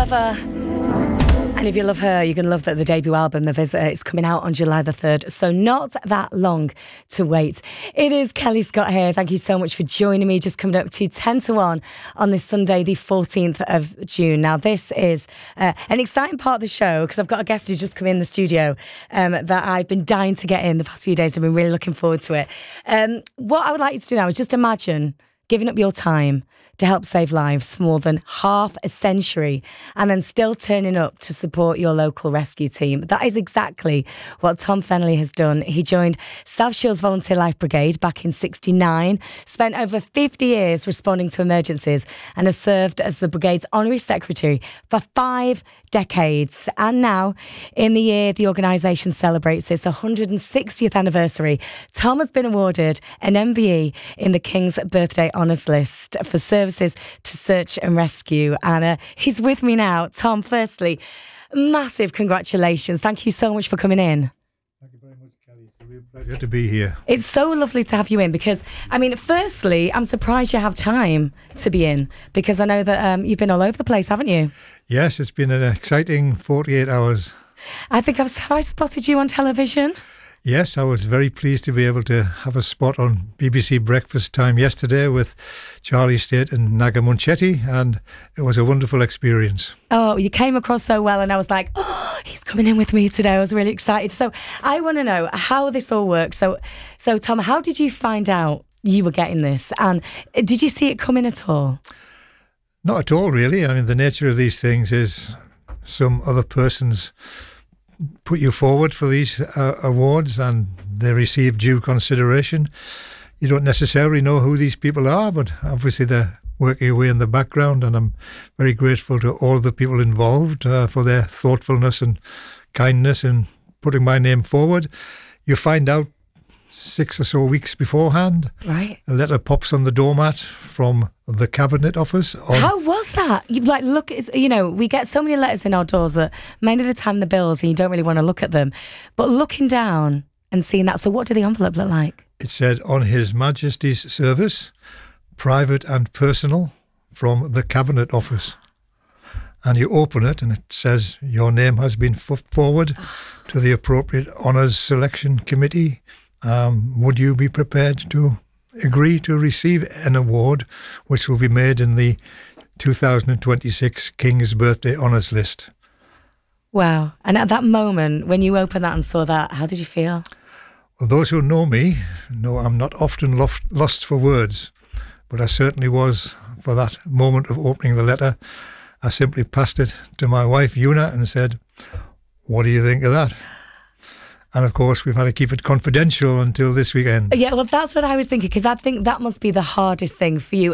love her. And if you love her, you're going to love that the debut album, The Visitor, is coming out on July the 3rd. So not that long to wait. It is Kelly Scott here. Thank you so much for joining me. Just coming up to 10 to 1 on this Sunday, the 14th of June. Now, this is an exciting part of the show because I've got a guest who's just come in the studio that I've been dying to get in the past few days. I've been really looking forward to it. What I would like you to do now is just imagine giving up your time to help save lives for more than half a century and then still turning up to support your local rescue team. That is exactly what Tom Fennelly has done. He joined South Shields Volunteer Life Brigade back in '69, spent over 50 years responding to emergencies and has served as the brigade's honorary secretary for 5 decades. And now, in the year the organisation celebrates its 160th anniversary, Tom has been awarded an MBE in the King's Birthday Honours List for services to search and rescue. And he's with me now. Tom, firstly, massive congratulations. Thank you so much for coming in. Thank you very much, Kelly. It's a real pleasure to be here. It's so lovely to have you in because, I mean, firstly, I'm surprised you have time to be in because I know that you've been all over the place, haven't you? Yes, it's been an exciting 48 hours. I think have I spotted you on television? Yes, I was very pleased to be able to have a spot on BBC Breakfast Time yesterday with Charlie State and Naga Munchetty, and it was a wonderful experience. Oh, you came across so well, and I was like, oh, he's coming in with me today. I was really excited. So I want to know how this all works. So Tom, how did you find out you were getting this? And did you see it coming at all? Not at all, really. I mean, the nature of these things is some other person's put you forward for these awards and they receive due consideration. You don't necessarily know who these people are, but obviously they're working away in the background, and I'm very grateful to all the people involved for their thoughtfulness and kindness in putting my name forward. You find out 6 or so weeks beforehand. Right. A letter pops on the doormat from the Cabinet Office. How was that? You look, you know, we get so many letters in our doors that many of the time the bills and you don't really want to look at them. But looking down and seeing that, so what did the envelope look like? It said, on His Majesty's service, private and personal, from the Cabinet Office. And you open it and it says your name has been put forward to the appropriate honours selection committee. Would you be prepared to agree to receive an award which will be made in the 2026 King's Birthday Honours List? Wow. And at that moment, when you opened that and saw that, how did you feel? Well, those who know me know I'm not often lost for words, but I certainly was for that moment of opening the letter. I simply passed it to my wife, Una, and said, what do you think of that? And of course, we've had to keep it confidential until this weekend. Yeah, well, that's what I was thinking, because I think that must be the hardest thing for you.